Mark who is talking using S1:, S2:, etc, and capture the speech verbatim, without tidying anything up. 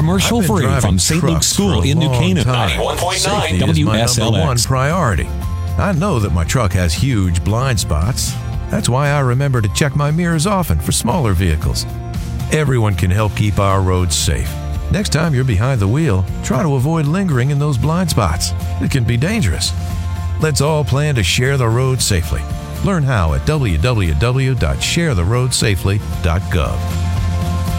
S1: Commercial
S2: I've been
S1: free
S2: driving
S1: from Saint Luke's
S2: trucks
S1: School
S2: for a
S1: in New
S2: long
S1: Canaan.
S2: time.
S1: ninety-one point nine
S2: Safety is
S1: W
S2: my
S1: S L
S2: number one
S1: X.
S2: priority. I know that my truck has huge blind spots. That's why I remember to check my mirrors often for smaller vehicles. Everyone can help keep our roads safe. Next time you're behind the wheel, try to avoid lingering in those blind spots. It can be dangerous. Let's all plan to share the road safely. Learn how at w w w dot share the road safely dot gov.